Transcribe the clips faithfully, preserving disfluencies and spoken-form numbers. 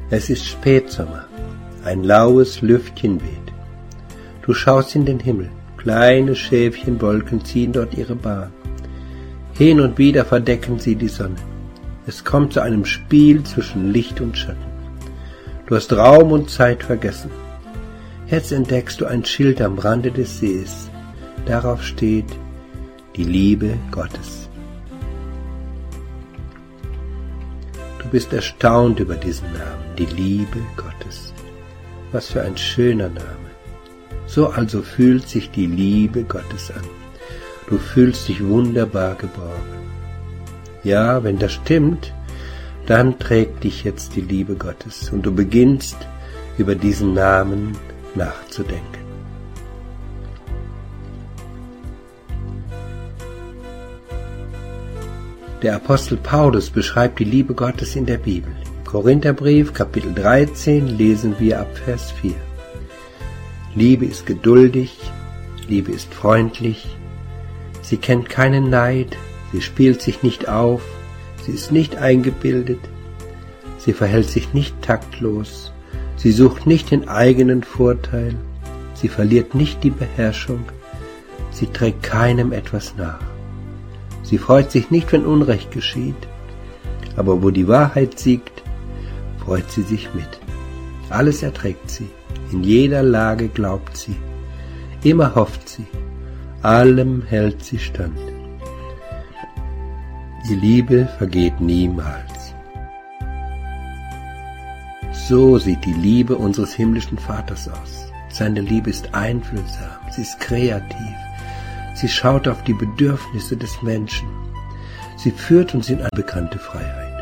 Es ist Spätsommer, ein laues Lüftchen weht. Du schaust in den Himmel, kleine Schäfchenwolken ziehen dort ihre Bahn. Hin und wieder verdecken sie die Sonne. Es kommt zu einem Spiel zwischen Licht und Schatten. Du hast Raum und Zeit vergessen. Jetzt entdeckst du ein Schild am Rande des Sees. Darauf steht die Liebe Gottes. Du bist erstaunt über diesen Namen, die Liebe Gottes. Was für ein schöner Name. So also fühlt sich die Liebe Gottes an. Du fühlst dich wunderbar geborgen. Ja, wenn das stimmt, dann trägt dich jetzt die Liebe Gottes und du beginnst über diesen Namen nachzudenken. Der Apostel Paulus beschreibt die Liebe Gottes in der Bibel. Im Korintherbrief, Kapitel dreizehn, lesen wir ab Vers vier. Liebe ist geduldig, Liebe ist freundlich, sie kennt keinen Neid, sie spielt sich nicht auf, sie ist nicht eingebildet, sie verhält sich nicht taktlos, sie sucht nicht den eigenen Vorteil, sie verliert nicht die Beherrschung, sie trägt keinem etwas nach. Sie freut sich nicht, wenn Unrecht geschieht, aber wo die Wahrheit siegt, freut sie sich mit. Alles erträgt sie, in jeder Lage glaubt sie, immer hofft sie, allem hält sie stand. Die Liebe vergeht niemals. So sieht die Liebe unseres himmlischen Vaters aus. Seine Liebe ist einfühlsam, sie ist kreativ. Sie schaut auf die Bedürfnisse des Menschen. Sie führt uns in eine bekannte Freiheit.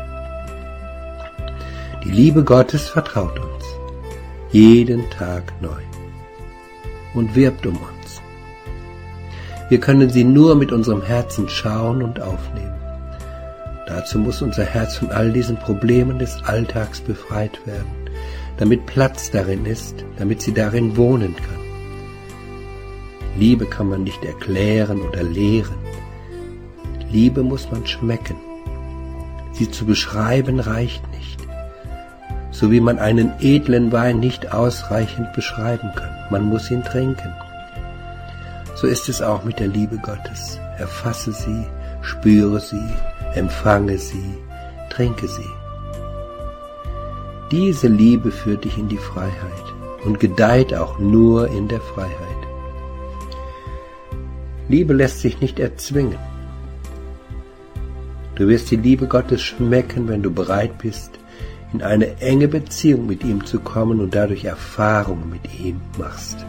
Die Liebe Gottes vertraut uns, jeden Tag neu, und wirbt um uns. Wir können sie nur mit unserem Herzen schauen und aufnehmen. Dazu muss unser Herz von all diesen Problemen des Alltags befreit werden, damit Platz darin ist, damit sie darin wohnen kann. Liebe kann man nicht erklären oder lehren. Liebe muss man schmecken. Sie zu beschreiben reicht nicht. So wie man einen edlen Wein nicht ausreichend beschreiben kann. Man muss ihn trinken. So ist es auch mit der Liebe Gottes. Erfasse sie, spüre sie, empfange sie, trinke sie. Diese Liebe führt dich in die Freiheit und gedeiht auch nur in der Freiheit. Liebe lässt sich nicht erzwingen. Du wirst die Liebe Gottes schmecken, wenn du bereit bist, in eine enge Beziehung mit ihm zu kommen und dadurch Erfahrungen mit ihm machst.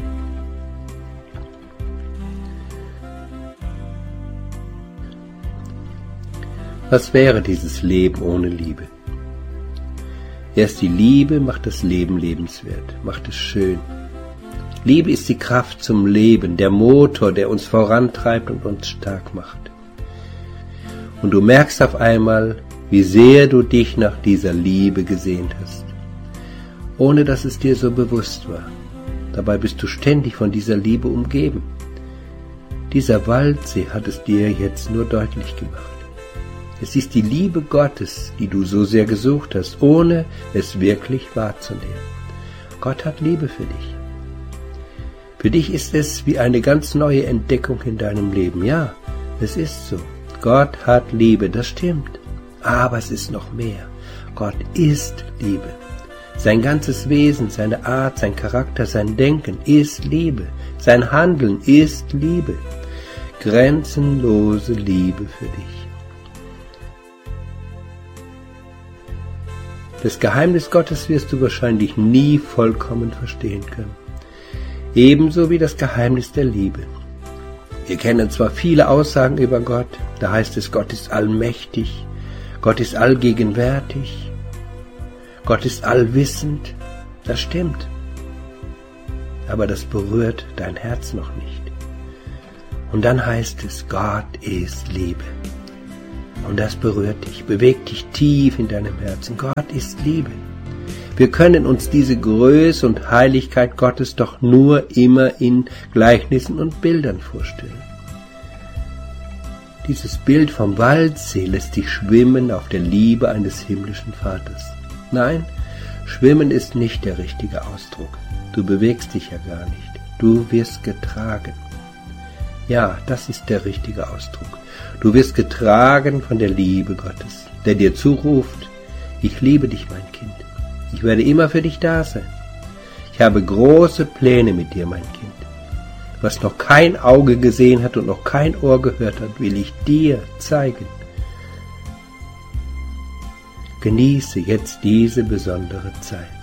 Was wäre dieses Leben ohne Liebe? Erst die Liebe macht das Leben lebenswert, macht es schön. Liebe ist die Kraft zum Leben, der Motor, der uns vorantreibt und uns stark macht. Und du merkst auf einmal, wie sehr du dich nach dieser Liebe gesehnt hast, ohne dass es dir so bewusst war. Dabei bist du ständig von dieser Liebe umgeben. Dieser Waldsee hat es dir jetzt nur deutlich gemacht. Es ist die Liebe Gottes, die du so sehr gesucht hast, ohne es wirklich wahrzunehmen. Gott hat Liebe für dich. Für dich ist es wie eine ganz neue Entdeckung in deinem Leben. Ja, es ist so. Gott hat Liebe, das stimmt. Aber es ist noch mehr. Gott ist Liebe. Sein ganzes Wesen, seine Art, sein Charakter, sein Denken ist Liebe. Sein Handeln ist Liebe. Grenzenlose Liebe für dich. Das Geheimnis Gottes wirst du wahrscheinlich nie vollkommen verstehen können. Ebenso wie das Geheimnis der Liebe. Wir kennen zwar viele Aussagen über Gott, da heißt es, Gott ist allmächtig, Gott ist allgegenwärtig, Gott ist allwissend, das stimmt. Aber das berührt dein Herz noch nicht. Und dann heißt es, Gott ist Liebe. Und das berührt dich, bewegt dich tief in deinem Herzen. Gott ist Liebe. Wir können uns diese Größe und Heiligkeit Gottes doch nur immer in Gleichnissen und Bildern vorstellen. Dieses Bild vom Waldsee lässt dich schwimmen auf der Liebe eines himmlischen Vaters. Nein, Schwimmen ist nicht der richtige Ausdruck. Du bewegst dich ja gar nicht. Du wirst getragen. Ja, das ist der richtige Ausdruck. Du wirst getragen von der Liebe Gottes, der dir zuruft, ich liebe dich, mein Kind. Ich werde immer für dich da sein. Ich habe große Pläne mit dir, mein Kind. Was noch kein Auge gesehen hat und noch kein Ohr gehört hat, will ich dir zeigen. Genieße jetzt diese besondere Zeit.